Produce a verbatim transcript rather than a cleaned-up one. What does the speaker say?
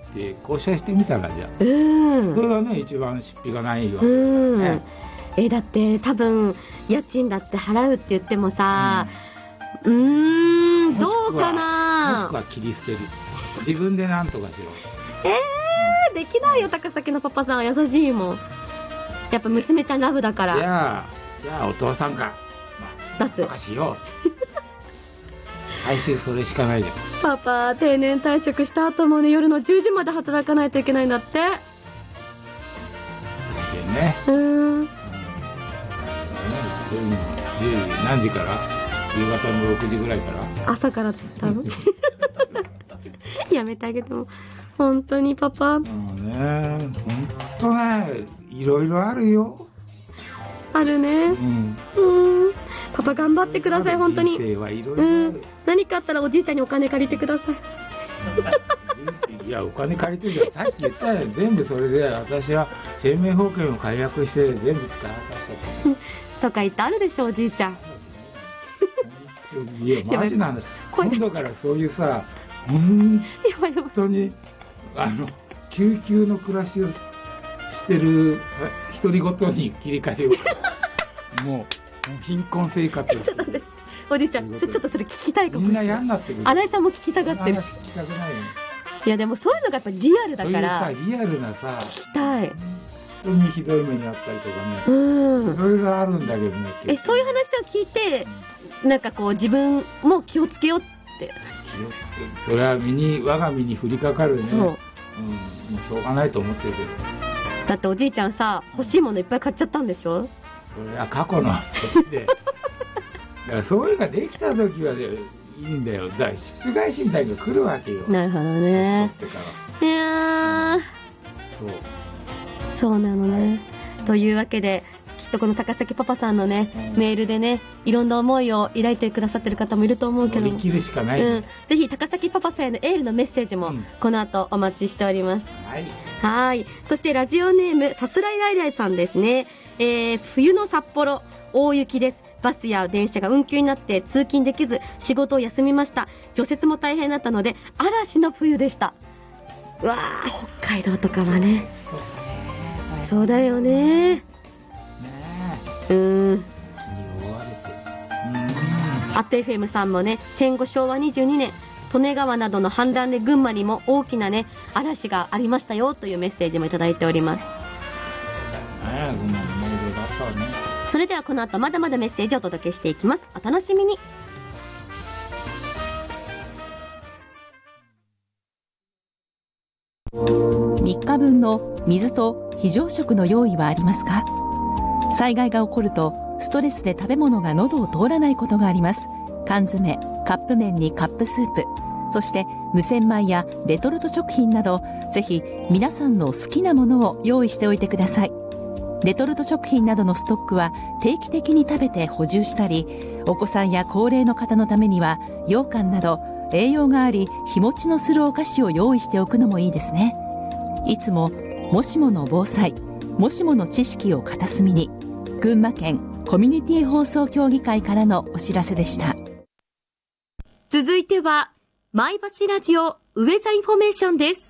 って交渉してみたらじゃあ、 うん、 それがね一番出費がないわけだからね、 うんえだって多分家賃だって払うって言ってもさ、うん、うーんどうかな、 もしくは切り捨てる、自分で何とかしろ。 えー、できないよ。高崎のパパさんは優しいもん。やっぱ娘ちゃんラブだから。 じゃあじゃあお父さんが、まあ、 出すとかしよう最終それしかないじゃん。 パパ定年退職した後もね夜のじゅうじまで働かないといけないんだって。 大変ね。 うーんじゅうじ何時から？夕方のろくじぐらいから？ 朝からだったのやめてあげても本当にパパ。 もうね本当ねいろいろあるよ。 あるね、うん、うんパパ頑張ってください本当に。 人生はいろいろある、 うん、何かあったらおじいちゃんにお金借りてくださいいやお金借りてるじゃん。さっき言ったよ全部それで私は生命保険を解約して全部使い果たしたとか言ってあるでしょおじいちゃん。 いやマジなんだ。今度からそういうさ本当にあの救急の暮らしをしてる独り言に切り替えようもう貧困生活をちょっとねおじいちゃんちょっとそれ聞きたいかもしれない。 みんな嫌になってくる。 新井さんも聞きたがってる。 話聞きたくないよ。 いやでもそういうのがやっぱりリアルだからそういうさリアルなさ聞きたい。 本当にひどい目にあったりとかね、 うん、 いろいろあるんだけどね。 えそういう話を聞いて、うん、なんかこう自分も気をつけようって気をつける。それは身に我が身に降りかかるね。そう、うん、もうしょうがないと思ってるけど。 だっておじいちゃんさ欲しいものいっぱい買っちゃったんでしょ。 それは過去の話でだからそういうのができた時は、ね、いいんだよ。だから出費返しみたいなのが来るわけよ。 なるほどね。いやーそうそうなのね、はい、というわけできっとこの高崎パパさんのね、うん、メールでねいろんな思いを抱いてくださってる方もいると思うけど乗り切るしかない、ねうん、ぜひ高崎パパさんへのエールのメッセージもこの後お待ちしております、 うん、はいはいそしてラジオネームさすらいらいらいさんですね、えー、冬の札幌大雪です。バスや電車が運休になって通勤できず仕事を休みました。除雪も大変だったので嵐の冬でした。うわー北海道とかはねそうだよね。ねえうんアット エフエム さんもね戦後しょうわにじゅうにねん利根川などの氾濫で群馬にも大きなね嵐がありましたよというメッセージもいただいております。 そうだよね群馬にもいろいろあったわね。 それではこの後まだまだメッセージをお届けしていきます。お楽しみに。 みっかぶんの水と非常食の用意はありますか？災害が起こるとストレスで食べ物が喉を通らないことがあります。缶詰、カップ麺にカップスープ、そして無洗米やレトルト食品などぜひ皆さんの好きなものを用意しておいてください。レトルト食品などのストックは定期的に食べて補充したり、お子さんや高齢の方のためには羊羹など栄養があり日持ちのするお菓子を用意しておくのもいいですね。いつももしもの防災、もしもの知識を片隅に。群馬県コミュニティ放送協議会からのお知らせでした。 続いてはマイバシラジオウェザーインフォメーションです。